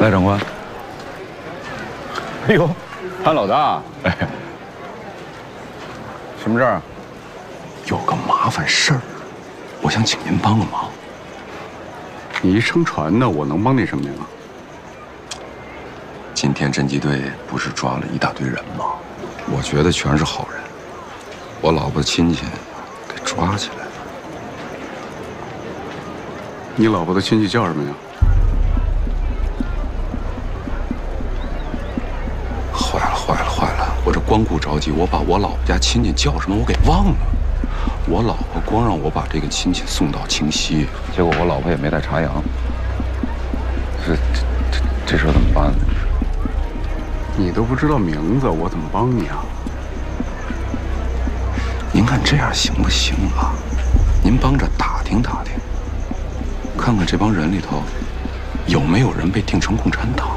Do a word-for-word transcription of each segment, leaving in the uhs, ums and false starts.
赖长官， 哎呦，潘老大，哎，什么事儿？ 有个麻烦事儿，我想请您帮个忙。 你一乘船的，我能帮你什么呀？ 今天侦缉队不是抓了一大堆人吗？我觉得全是好人，我老婆的亲戚给抓起来了。 你老婆的亲戚叫什么呀？ 坏了坏了坏了！我这光顾着急，我把我老婆家亲戚叫什么我给忘了。我老婆光让我把这个亲戚送到清溪，结果我老婆也没带茶阳。这这这这事怎么办呢？ 你都不知道名字，我怎么帮你啊？ 您看这样行不行啊？您帮着打听打听，看看这帮人里头有没有人被定成共产党。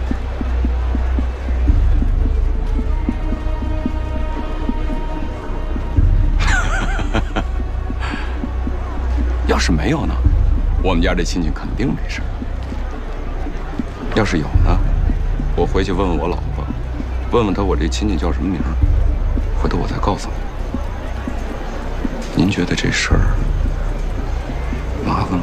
要是没有呢，我们家这亲戚肯定没事。要是有呢，我回去问问我老婆，问问她我这亲戚叫什么名，回头我再告诉你。您觉得这事儿麻烦吗？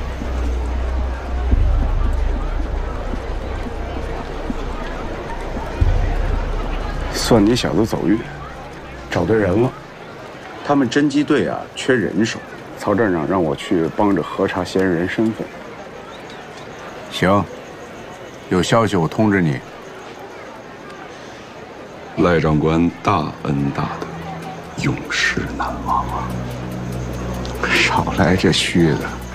算你小子走运，找对人了。他们侦缉队啊，缺人手。曹站长让我去帮着核查嫌疑人身份。 行，有消息我通知你。 赖长官大恩大德，永世难忘啊！ 少来这虚的。